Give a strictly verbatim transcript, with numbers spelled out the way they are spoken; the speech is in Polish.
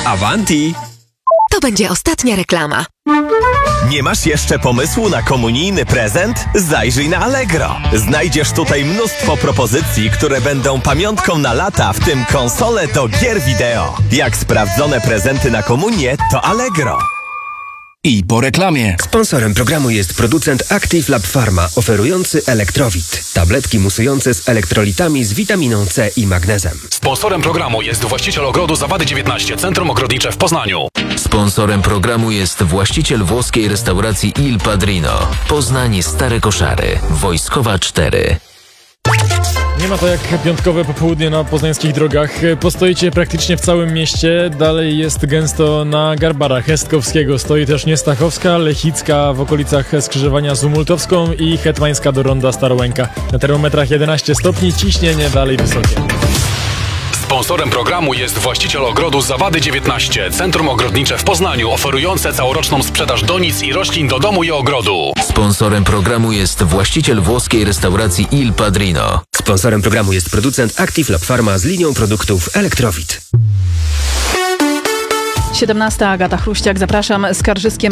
Avanti! To będzie ostatnia reklama. Nie masz jeszcze pomysłu na komunijny prezent? Zajrzyj na Allegro. Znajdziesz tutaj mnóstwo propozycji, które będą pamiątką na lata, w tym konsole do gier wideo. Jak sprawdzone prezenty na komunię, to Allegro. I po reklamie. Sponsorem programu jest producent Active Lab Pharma, oferujący Elektrowit. Tabletki musujące z elektrolitami z witaminą C i magnezem. Sponsorem programu jest właściciel ogrodu Zawady dziewiętnaście, Centrum Ogrodnicze w Poznaniu. Sponsorem programu jest właściciel włoskiej restauracji Il Padrino. Poznań Stare Koszary. Wojskowa cztery. Nie ma to jak piątkowe popołudnie na poznańskich drogach. Postoicie praktycznie w całym mieście. Dalej jest gęsto na Garbarach Hestkowskiego. Stoi też Niestachowska, Lechicka w okolicach skrzyżowania z Umultowską i Hetmańska do ronda Starołęka. Na termometrach jedenaście stopni, ciśnienie dalej wysokie. Sponsorem programu jest właściciel ogrodu Zawady dziewiętnaście, Centrum Ogrodnicze w Poznaniu, oferujące całoroczną sprzedaż donic i roślin do domu i ogrodu. Sponsorem programu jest właściciel włoskiej restauracji Il Padrino. Sponsorem programu jest producent Active Lab Pharma z linią produktów Elektrowit. siedemnasta Agata Chruściak, zapraszam. Skarżyskie